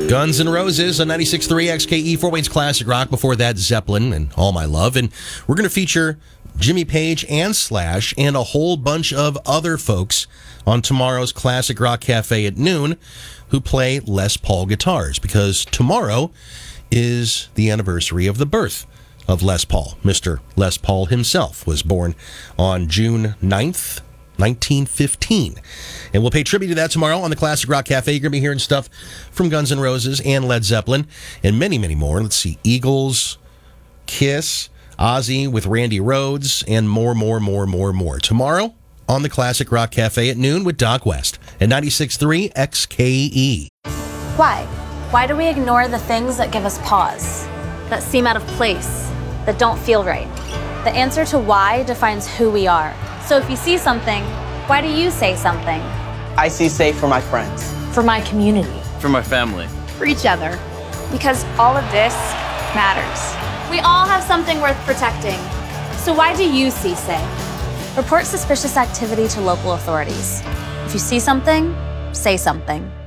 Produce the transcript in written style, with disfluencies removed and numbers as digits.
Guns N' Roses on 96.3 XKE, Fort Wayne's Classic Rock. Before that, Zeppelin and All My Love. And we're going to feature Jimmy Page and Slash and a whole bunch of other folks on tomorrow's Classic Rock Cafe at noon who play Les Paul guitars, because tomorrow is the anniversary of the birth of Les Paul. Mr. Les Paul himself was born on June 9th, 1915. And we'll pay tribute to that tomorrow on the Classic Rock Cafe. You're going to be hearing stuff from Guns N' Roses and Led Zeppelin and many, many more. Let's see, Eagles, Kiss, Ozzy with Randy Rhoads, and more. Tomorrow on the Classic Rock Cafe at noon with Doc West at 96.3 XKE. Why? Why do we ignore the things that give us pause, that seem out of place, that don't feel right? The answer to why defines who we are. So if you see something, why do you say something? I see safe for my friends. For my community. For my family. For each other. Because all of this matters. We all have something worth protecting. So why do you see safe? Report suspicious activity to local authorities. If you see something, say something.